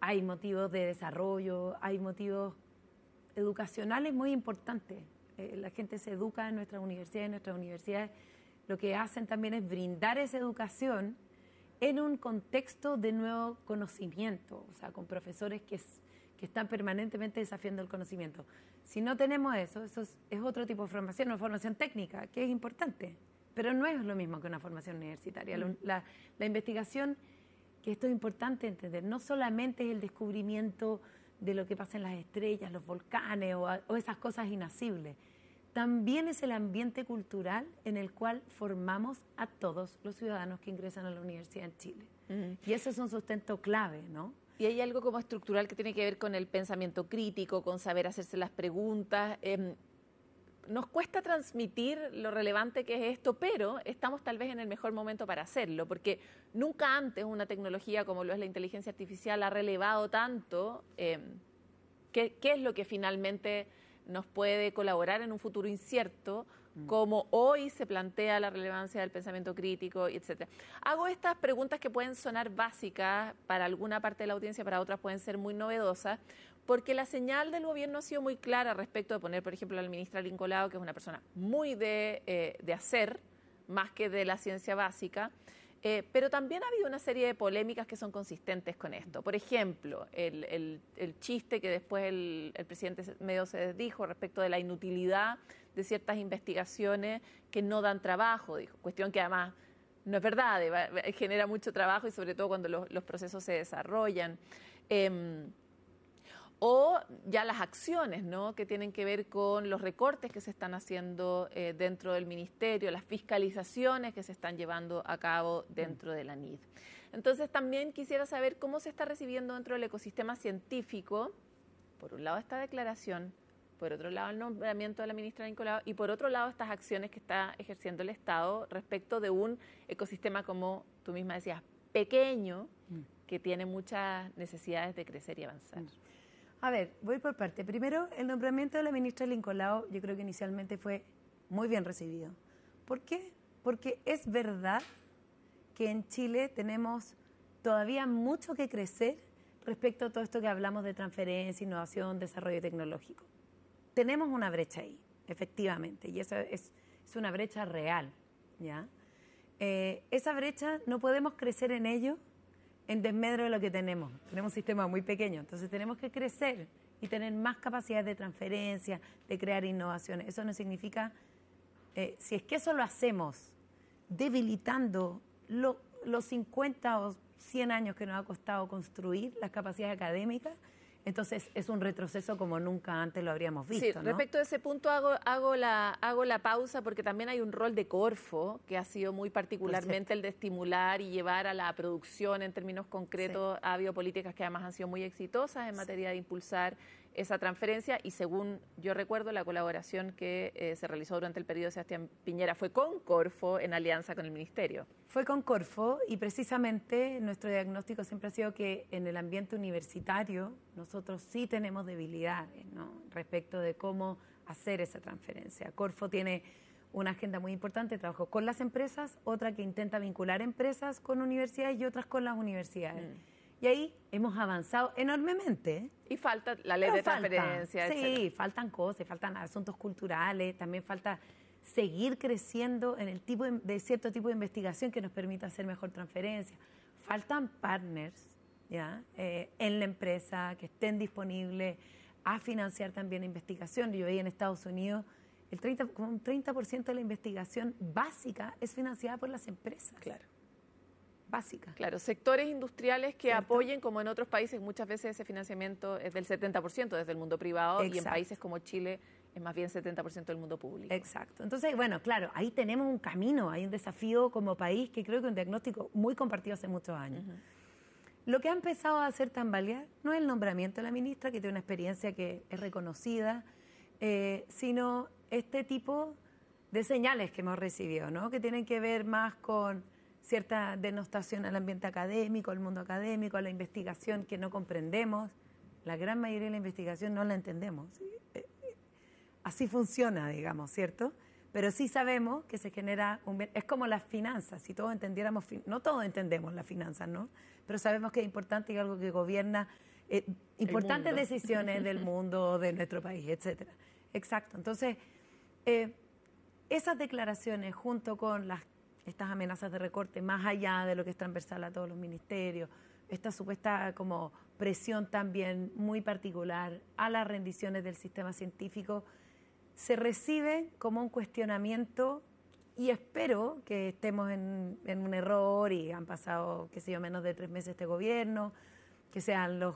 hay motivos de desarrollo, hay motivos educacionales muy importantes. La gente se educa en nuestras universidades lo que hacen también es brindar esa educación en un contexto de nuevo conocimiento, o sea, con profesores que están permanentemente desafiando el conocimiento. Si no tenemos eso es otro tipo de formación, una formación técnica, que es importante, pero no es lo mismo que una formación universitaria. La investigación, que esto es importante entender, no solamente es el descubrimiento de lo que pasa en las estrellas, los volcanes o esas cosas inacibles, también es el ambiente cultural en el cual formamos a todos los ciudadanos que ingresan a la universidad en Chile. Y eso es un sustento clave, ¿no? Y hay algo como estructural que tiene que ver con el pensamiento crítico, con saber hacerse las preguntas. Nos cuesta transmitir lo relevante que es esto, pero estamos tal vez en el mejor momento para hacerlo, porque nunca antes una tecnología como lo es la inteligencia artificial ha relevado tanto qué es lo que finalmente nos puede colaborar en un futuro incierto, como hoy se plantea la relevancia del pensamiento crítico, etc. Hago estas preguntas que pueden sonar básicas para alguna parte de la audiencia, para otras pueden ser muy novedosas, porque la señal del gobierno ha sido muy clara respecto de poner, por ejemplo, a la ministra Lincolao, que es una persona muy de hacer, más que de la ciencia básica, pero también ha habido una serie de polémicas que son consistentes con esto. Por ejemplo, el chiste que después el presidente medio se desdijo respecto de la inutilidad de ciertas investigaciones que no dan trabajo, dijo, cuestión que además no es verdad, genera mucho trabajo y sobre todo cuando los procesos se desarrollan. O ya las acciones, ¿no?, que tienen que ver con los recortes que se están haciendo dentro del ministerio, las fiscalizaciones que se están llevando a cabo dentro de la NID. Entonces también quisiera saber cómo se está recibiendo dentro del ecosistema científico, por un lado esta declaración, por otro lado el nombramiento de la ministra Lincolao y por otro lado estas acciones que está ejerciendo el Estado respecto de un ecosistema, como tú misma decías, pequeño, que tiene muchas necesidades de crecer y avanzar. A ver, voy por parte. Primero, el nombramiento de la ministra Lincolao yo creo que inicialmente fue muy bien recibido. ¿Por qué? Porque es verdad que en Chile tenemos todavía mucho que crecer respecto a todo esto que hablamos de transferencia, innovación, desarrollo tecnológico. Tenemos una brecha ahí, efectivamente, y esa es una brecha real, ¿ya? Esa brecha no podemos crecer en ello en desmedro de lo que tenemos. Tenemos un sistema muy pequeño, entonces tenemos que crecer y tener más capacidad de transferencia, de crear innovaciones. Eso no significa, si es que eso lo hacemos debilitando los 50 o 100 años que nos ha costado construir las capacidades académicas, entonces es un retroceso como nunca antes lo habríamos visto. Sí, ¿no? respecto a ese punto hago la pausa porque también hay un rol de Corfo que ha sido muy particularmente el de estimular y llevar a la producción en términos concretos. Sí. Ha habido políticas que además han sido muy exitosas en materia de impulsar esa transferencia y según yo recuerdo la colaboración que se realizó durante el periodo de Sebastián Piñera fue con Corfo en alianza con el Ministerio. Fue con Corfo y precisamente nuestro diagnóstico siempre ha sido que en el ambiente universitario nosotros sí tenemos debilidades, ¿no?, respecto de cómo hacer esa transferencia. Corfo tiene una agenda muy importante, trabajó con las empresas, otra que intenta vincular empresas con universidades y otras con las universidades. Y ahí hemos avanzado enormemente, ¿eh? Y falta la ley de transferencia, etcétera. Sí, faltan cosas, faltan asuntos culturales, también falta seguir creciendo en el tipo de cierto tipo de investigación que nos permita hacer mejor transferencia. Faltan partners, ¿ya?, en la empresa que estén disponibles a financiar también investigación. Yo veía en Estados Unidos como un 30% de la investigación básica es financiada por las empresas. Claro. Básica. Claro, sectores industriales que apoyen, como en otros países, muchas veces ese financiamiento es del 70% desde el mundo privado. Exacto. Y en países como Chile es más bien 70% del mundo público. Exacto. Entonces, bueno, claro, ahí tenemos un camino, hay un desafío como país que creo que es un diagnóstico muy compartido hace muchos años. Lo que ha empezado a hacer tambalear no es el nombramiento de la ministra, que tiene una experiencia que es reconocida, sino este tipo de señales que hemos recibido, ¿no?, que tienen que ver más con cierta denostación al ambiente académico, al mundo académico, a la investigación que no comprendemos. La gran mayoría de la investigación no la entendemos. Así funciona, digamos, ¿cierto? Pero sí sabemos que se genera es como las finanzas, si todos entendiéramos, no todos entendemos las finanzas, ¿no?, pero sabemos que es importante y algo que gobierna importantes decisiones del mundo, de nuestro país, etcétera. Exacto. Entonces, esas declaraciones junto con estas amenazas de recorte, más allá de lo que es transversal a todos los ministerios, esta supuesta como presión también muy particular a las rendiciones del sistema científico, se recibe como un cuestionamiento, y espero que estemos en un error y han pasado, qué sé yo, menos de 3 meses este gobierno, que sean los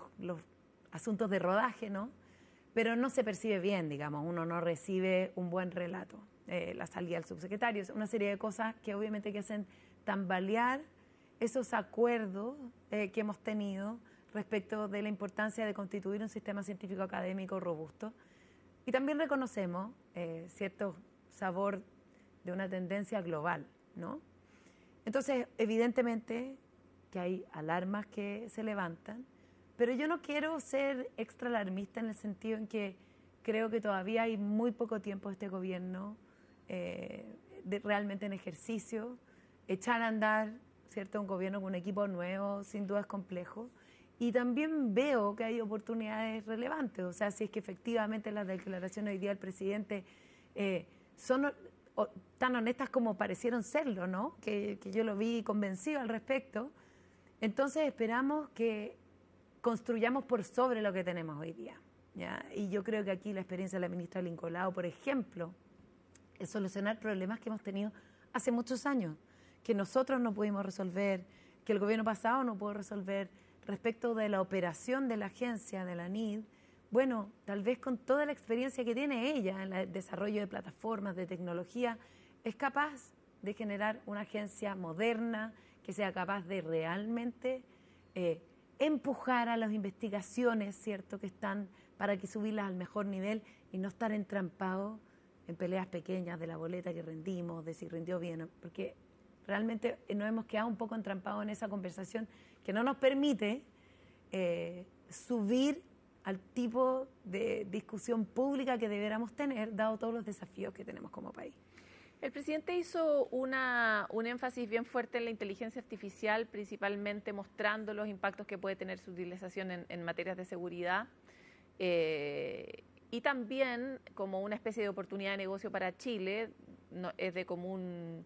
asuntos de rodaje, ¿no? Pero no se percibe bien, digamos, uno no recibe un buen relato. La salida del subsecretario, una serie de cosas que obviamente que hacen tambalear esos acuerdos que hemos tenido respecto de la importancia de constituir un sistema científico académico robusto. Y también reconocemos cierto sabor de una tendencia global, ¿no? Entonces, evidentemente que hay alarmas que se levantan, pero yo no quiero ser extra alarmista en el sentido en que creo que todavía hay muy poco tiempo de este gobierno realmente en ejercicio. Echar a andar, ¿cierto?, un gobierno con un equipo nuevo, sin duda es complejo. Y también veo que hay oportunidades relevantes. O sea, si es que efectivamente las declaraciones hoy día del presidente son tan honestas como parecieron serlo, ¿no? Que yo lo vi convencido al respecto. Entonces esperamos que construyamos por sobre lo que tenemos hoy día, ¿ya? Y yo creo que aquí la experiencia de la ministra Lincoln Lao, por ejemplo, es solucionar problemas que hemos tenido hace muchos años, que nosotros no pudimos resolver, que el gobierno pasado no pudo resolver respecto de la operación de la agencia, de la NID. Bueno, tal vez con toda la experiencia que tiene ella en el desarrollo de plataformas, de tecnología, es capaz de generar una agencia moderna que sea capaz de realmente empujar a las investigaciones, ¿cierto?, que están para que subirlas al mejor nivel y no estar entrampados en peleas pequeñas de la boleta que rendimos, de si rindió bien, porque realmente nos hemos quedado un poco entrampados en esa conversación que no nos permite subir al tipo de discusión pública que deberíamos tener, dado todos los desafíos que tenemos como país. El presidente hizo un énfasis bien fuerte en la inteligencia artificial, principalmente mostrando los impactos que puede tener su utilización en materias de seguridad y también como una especie de oportunidad de negocio para Chile. Es de común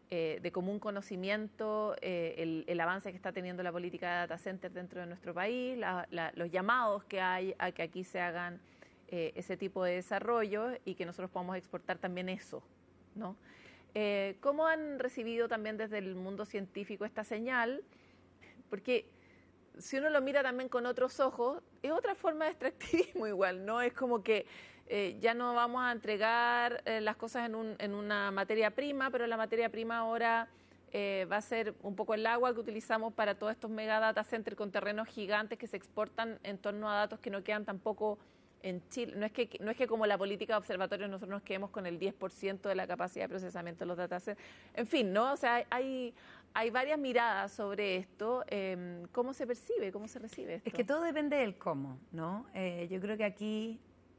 conocimiento el avance que está teniendo la política de data center dentro de nuestro país, los llamados que hay a que aquí se hagan ese tipo de desarrollos y que nosotros podamos exportar también eso, ¿no? ¿Cómo han recibido también desde el mundo científico esta señal? Porque si uno lo mira también con otros ojos, es otra forma de extractivismo igual, ¿no? Es como que ya no vamos a entregar las cosas en una materia prima, pero la materia prima ahora va a ser un poco el agua que utilizamos para todos estos mega data centers con terrenos gigantes que se exportan en torno a datos que no quedan tampoco en Chile. No es que como la política de observatorio nosotros nos quedemos con el 10% de la capacidad de procesamiento de los data centers. En fin, ¿no? O sea, hay varias miradas sobre esto. ¿Cómo se percibe? ¿Cómo se recibe esto? Es que todo depende del cómo, ¿no? Yo creo que aquí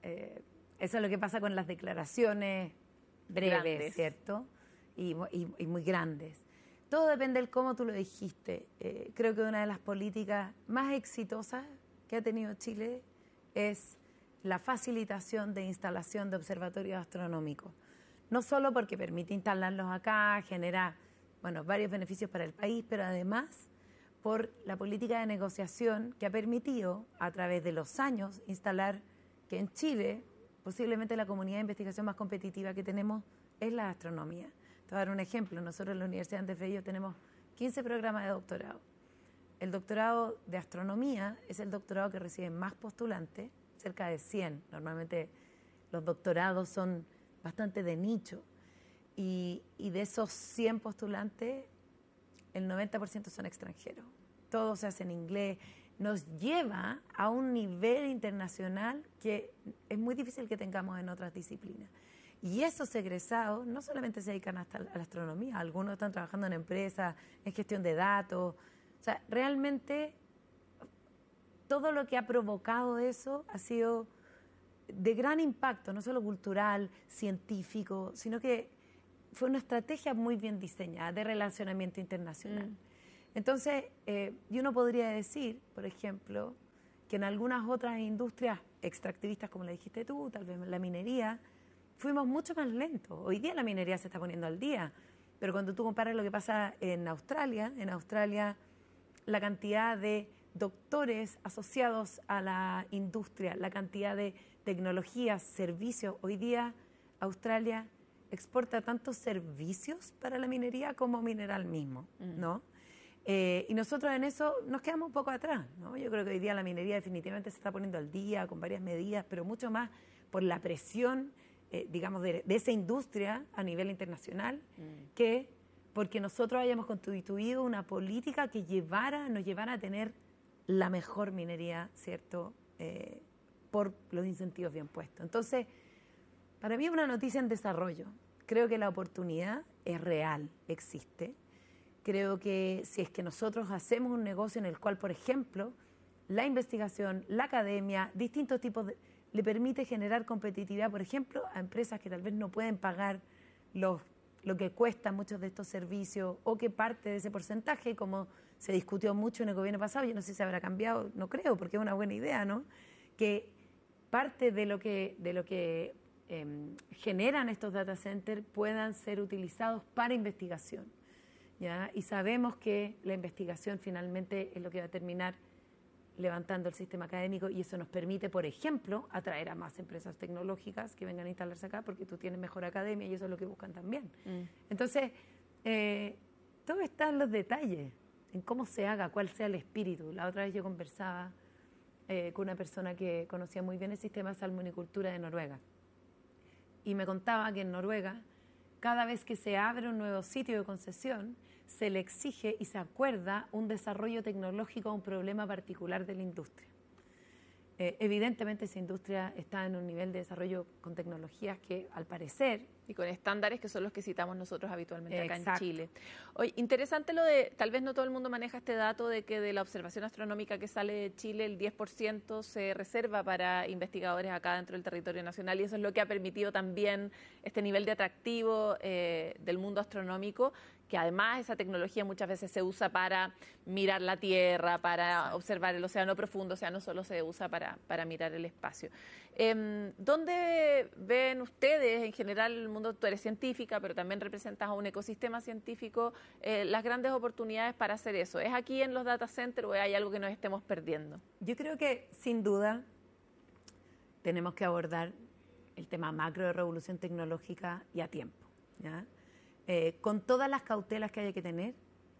eso es lo que pasa con las declaraciones breves, grandes, ¿cierto? Y muy grandes. Todo depende del cómo, tú lo dijiste. Creo que una de las políticas más exitosas que ha tenido Chile es la facilitación de instalación de observatorios astronómicos. No solo porque permite instalarlos acá, genera varios beneficios para el país, pero además por la política de negociación que ha permitido a través de los años instalar que en Chile posiblemente la comunidad de investigación más competitiva que tenemos es la astronomía. Te voy a dar un ejemplo. Nosotros en la Universidad de Andes Bello tenemos 15 programas de doctorado. El doctorado de astronomía es el doctorado que reciben más postulantes, cerca de 100. Normalmente los doctorados son bastante de nicho. Y de esos 100 postulantes, el 90% son extranjeros. Todo se hace en inglés. Nos lleva a un nivel internacional que es muy difícil que tengamos en otras disciplinas. Y esos egresados no solamente se dedican hasta a la astronomía, algunos están trabajando en empresas, en gestión de datos. O sea, realmente todo lo que ha provocado eso ha sido de gran impacto, no solo cultural, científico, sino que fue una estrategia muy bien diseñada de relacionamiento internacional. Entonces, y uno podría decir, por ejemplo, que en algunas otras industrias extractivistas, como le dijiste tú, tal vez la minería, fuimos mucho más lentos. Hoy día la minería se está poniendo al día, pero cuando tú comparas lo que pasa en Australia la cantidad de doctores asociados a la industria, la cantidad de tecnologías, servicios, hoy día Australia exporta tantos servicios para la minería como mineral mismo, ¿no? Y nosotros en eso nos quedamos un poco atrás, ¿no? Yo creo que hoy día la minería definitivamente se está poniendo al día con varias medidas, pero mucho más por la presión, digamos, de esa industria a nivel internacional, que porque nosotros hayamos constituido una política que nos llevara a tener la mejor minería, ¿cierto?, por los incentivos bien puestos. Entonces, para mí es una noticia en desarrollo. Creo que la oportunidad es real, existe. Creo que si es que nosotros hacemos un negocio en el cual, por ejemplo, la investigación, la academia, distintos tipos le permite generar competitividad, por ejemplo, a empresas que tal vez no pueden pagar lo que cuestan muchos de estos servicios o que parte de ese porcentaje, como se discutió mucho en el gobierno pasado, yo no sé si habrá cambiado, no creo, porque es una buena idea, ¿no? Que parte de lo que generan estos data centers puedan ser utilizados para investigación, ¿ya? Y sabemos que la investigación finalmente es lo que va a terminar levantando el sistema académico y eso nos permite, por ejemplo, atraer a más empresas tecnológicas que vengan a instalarse acá porque tú tienes mejor academia y eso es lo que buscan también. Entonces, todo está en los detalles, en cómo se haga, cuál sea el espíritu. La otra vez yo conversaba con una persona que conocía muy bien el sistema de salmonicultura de Noruega y me contaba que en Noruega, cada vez que se abre un nuevo sitio de concesión, se le exige y se acuerda un desarrollo tecnológico a un problema particular de la industria. Evidentemente esa industria está en un nivel de desarrollo con tecnologías que al parecer... Y con estándares que son los que citamos nosotros habitualmente acá en Exacto. Chile. Oye, interesante lo de, tal vez no todo el mundo maneja este dato de que de la observación astronómica que sale de Chile, el 10% se reserva para investigadores acá dentro del territorio nacional y eso es lo que ha permitido también este nivel de atractivo del mundo astronómico, que además esa tecnología muchas veces se usa para mirar la Tierra, para observar el océano profundo, o sea, no solo se usa para mirar el espacio. ¿Dónde ven ustedes, en general, el mundo, tú eres científica, pero también representas a un ecosistema científico, las grandes oportunidades para hacer eso? ¿Es aquí en los data centers o hay algo que nos estemos perdiendo? Yo creo que, sin duda, tenemos que abordar el tema macro de revolución tecnológica y a tiempo, ¿ya? Con todas las cautelas que haya que tener,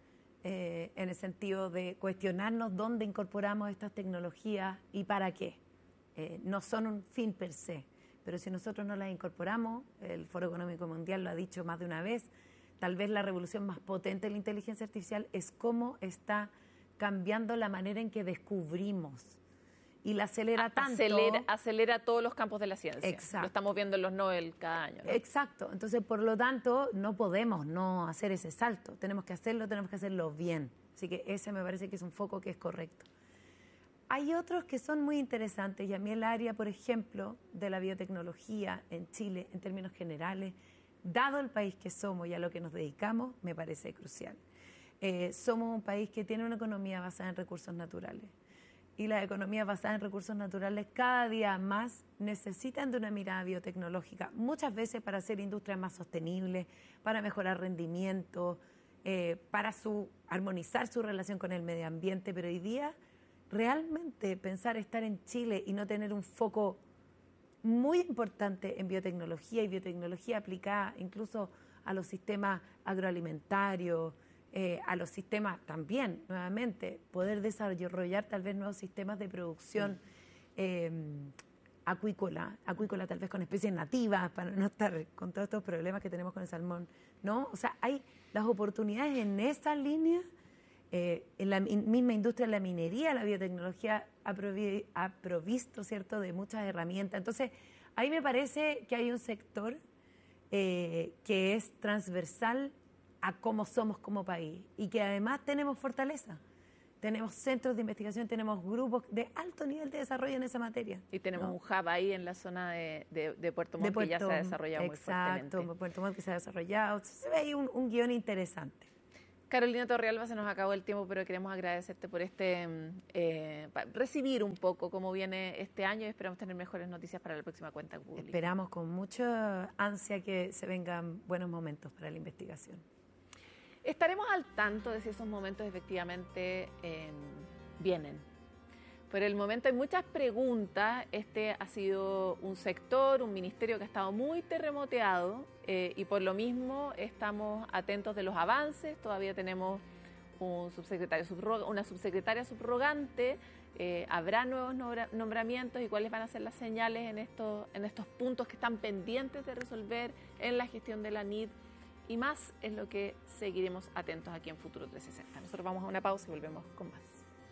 en el sentido de cuestionarnos dónde incorporamos estas tecnologías y para qué. No son un fin per se, pero si nosotros no las incorporamos, el Foro Económico Mundial lo ha dicho más de una vez, tal vez la revolución más potente de la inteligencia artificial es cómo está cambiando la manera en que descubrimos. Y la acelera tanto... Acelera todos los campos de la ciencia. Exacto. Lo estamos viendo en los Nobel cada año, ¿no? Exacto. Entonces, por lo tanto, no podemos no hacer ese salto. Tenemos que hacerlo bien. Así que ese me parece que es un foco que es correcto. Hay otros que son muy interesantes y a mí el área, por ejemplo, de la biotecnología en Chile, en términos generales, dado el país que somos y a lo que nos dedicamos, me parece crucial. Somos un país que tiene una economía basada en recursos naturales. Y las economías basadas en recursos naturales cada día más necesitan de una mirada biotecnológica, muchas veces para hacer industrias más sostenibles, para mejorar rendimiento, para armonizar su relación con el medio ambiente, pero hoy día realmente pensar estar en Chile y no tener un foco muy importante en biotecnología y biotecnología aplicada incluso a los sistemas agroalimentarios, a los sistemas también, nuevamente, poder desarrollar tal vez nuevos sistemas de producción acuícola tal vez con especies nativas, para no estar con todos estos problemas que tenemos con el salmón, ¿no? O sea, hay las oportunidades en esa línea, en la misma industria de la minería, la biotecnología ha provisto, ¿cierto?, de muchas herramientas. Entonces, ahí me parece que hay un sector que es transversal a cómo somos como país y que además tenemos fortaleza. Tenemos centros de investigación, tenemos grupos de alto nivel de desarrollo en esa materia. Y tenemos un hub ahí en la zona de Puerto Montt que ya se ha desarrollado muy fuertemente. Exacto, Puerto Montt que se ha desarrollado. Se ve ahí un guión interesante. Carolina Torrealba, se nos acabó el tiempo, pero queremos agradecerte por recibir un poco cómo viene este año y esperamos tener mejores noticias para la próxima cuenta pública. Esperamos con mucha ansia que se vengan buenos momentos para la investigación. Estaremos al tanto de si esos momentos efectivamente vienen. Por el momento hay muchas preguntas. Este ha sido un sector, un ministerio que ha estado muy terremoteado y por lo mismo estamos atentos de los avances. Todavía tenemos un subsecretario una subsecretaria subrogante. Habrá nuevos nombramientos y cuáles van a ser las señales en estos puntos que están pendientes de resolver en la gestión de la NID. Y más es lo que seguiremos atentos aquí en Futuro 360. Nosotros vamos a una pausa y volvemos con más.